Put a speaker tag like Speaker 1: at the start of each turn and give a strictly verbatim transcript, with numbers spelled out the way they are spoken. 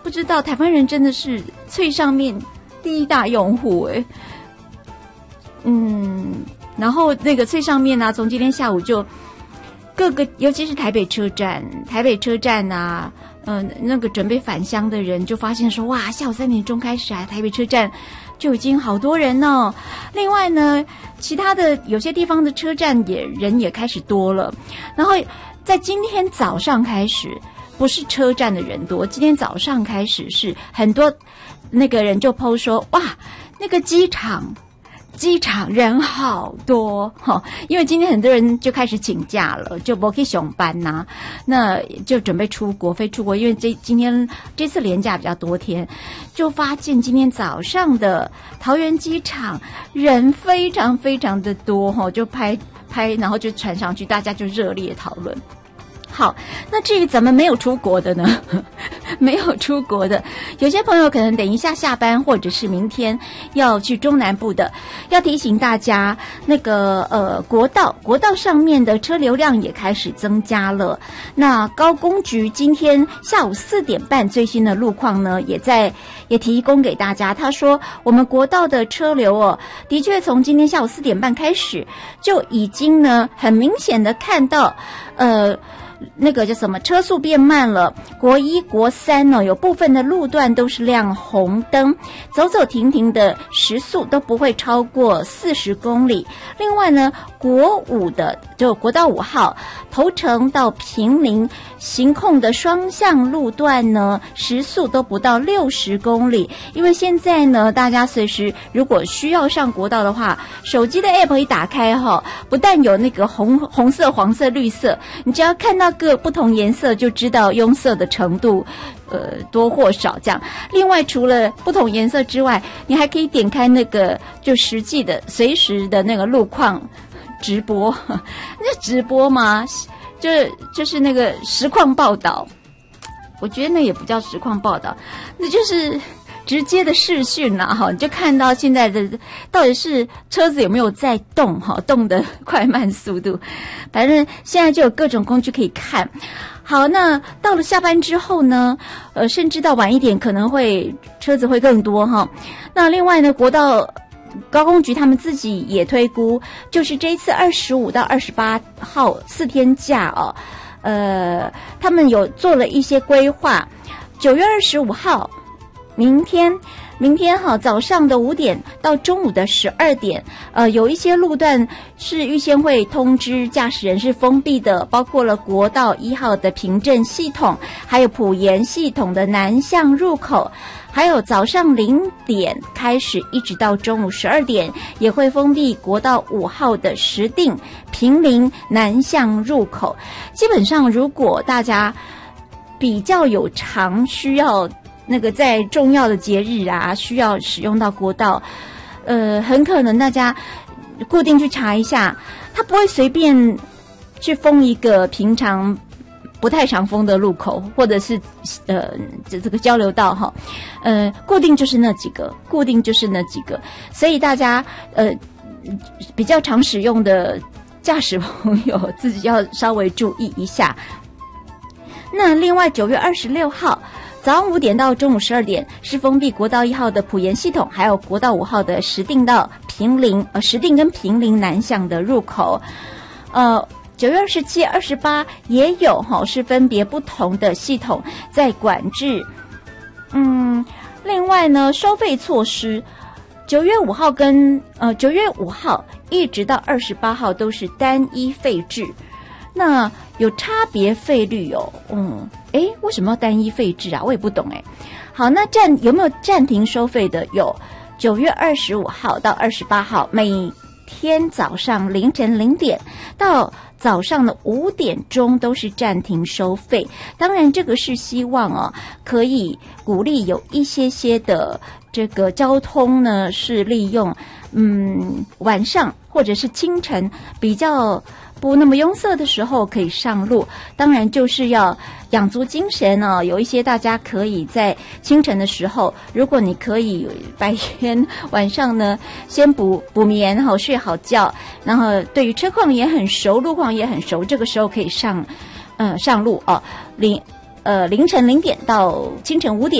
Speaker 1: 不知道台湾人真的是脆上面第一大用户哎，嗯，然后那个脆上面呢、啊，从今天下午就各个，尤其是台北车站，台北车站啊，嗯、呃，那个准备返乡的人就发现说，哇，下午三点钟开始啊，台北车站就已经好多人哦。另外呢，其他的有些地方的车站也人也开始多了，然后在今天早上开始。不是车站的人多，今天早上开始是很多那个人就 po 说，哇，那个机场机场人好多哈、哦，因为今天很多人就开始请假了，就不去上班呐、啊，那就准备出国飞出国，因为这今天这次连假比较多天，就发现今天早上的桃园机场人非常非常的多哈、哦，就拍拍，然后就传上去，大家就热烈讨论。好，那至于怎么没有出国的呢？没有出国的，有些朋友可能等一下下班，或者是明天要去中南部的，要提醒大家，那个呃国道国道上面的车流量也开始增加了。那高工局今天下午四点半最新的路况呢，也在也提供给大家。他说，我们国道的车流哦，的确从今天下午四点半开始就已经呢很明显的看到，呃。那个叫什么车速变慢了，国一国三呢有部分的路段都是亮红灯，走走停停的时速都不会超过四十公里。另外呢，国五的就国道五号头城到平林行控的双向路段呢，时速都不到六十公里。因为现在呢，大家随时如果需要上国道的话，手机的 app 一打开哈，不但有那个红红色、黄色、绿色，你只要看到各不同颜色就知道拥塞的程度呃多或少这样。另外除了不同颜色之外，你还可以点开那个就实际的随时的那个路况直播，那直播吗？就就是那个实况报道，我觉得那也不叫实况报道，那就是直接的视讯啦哈，你就看到现在的到底是车子有没有在动哈，动的快慢速度，反正现在就有各种工具可以看。好，那到了下班之后呢，呃，甚至到晚一点可能会车子会更多哈。那另外呢，国道高工局他们自己也推估，就是这一次二十五到二十八号四天假哦，呃，他们有做了一些规划。九月二十五号，明天，明天哈早上的五点到中午的十二点，呃，有一些路段是预先会通知驾驶人是封闭的，包括了国道一号的平镇系统，还有埔盐系统的南向入口。还有早上零点开始一直到中午十二点也会封闭国道五号的石碇、平林南向入口。基本上如果大家比较有常需要那个在重要的节日啊需要使用到国道，呃，很可能大家固定去查一下，它不会随便去封一个平常不太常封的路口，或者是呃这这个交流道哈，呃固定就是那几个，固定就是那几个，所以大家呃比较常使用的驾驶朋友自己要稍微注意一下。那另外九月二十六号早上五点到中午十二点是封闭国道一号的埔盐系统，还有国道五号的石碇到平林呃石碇跟平林南向的入口，呃。九月二十七、二十八也有哈，是分别不同的系统在管制。嗯，另外呢，收费措施，九月五号跟呃九月五号一直到二十八号都是单一费制，那有差别费率哦。嗯，诶，为什么要单一费制啊？我也不懂诶。好，那暂有没有暂停收费的？有，九月二十五号到二十八号每天早上凌晨零点到早上的五点钟都是暂停收费。当然这个是希望哦，可以鼓励有一些些的这个交通呢是利用嗯晚上或者是清晨比较不那么拥塞的时候可以上路。当然就是要养足精神哦，有一些大家可以在清晨的时候，如果你可以白天晚上呢先补补眠，然后睡好觉，然后对于车况也很熟，路况也很熟，这个时候可以上呃上路哦，凌呃凌晨零点到清晨五点